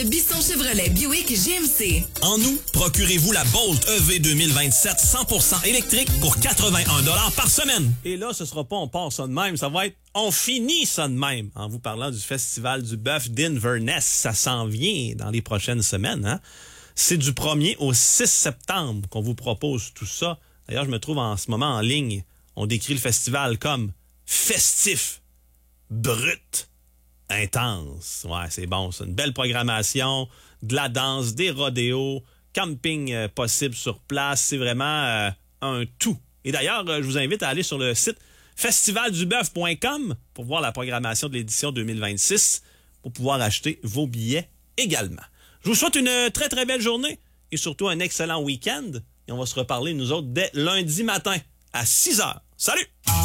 Bisson Chevrolet Buick GMC. En août, procurez-vous la Bolt EV 2027 100% électrique pour 81 $ par semaine. Et là, ce sera pas on part ça de même, ça va être on finit ça de même. En vous parlant du Festival du Bœuf d'Inverness, ça s'en vient dans les prochaines semaines. Hein? C'est du 1er au 6 septembre qu'on vous propose tout ça. D'ailleurs, je me trouve en ce moment en ligne. On décrit le festival comme festif, brut, intense. Ouais, c'est bon, c'est une belle programmation, de la danse, des rodéos, camping possible sur place. C'est vraiment un tout. Et d'ailleurs, je vous invite à aller sur le site festivalduboeuf.com pour voir la programmation de l'édition 2026 pour pouvoir acheter vos billets également. Je vous souhaite une très, très belle journée et surtout un excellent week-end. Et on va se reparler, nous autres, dès lundi matin à 6h. Salut!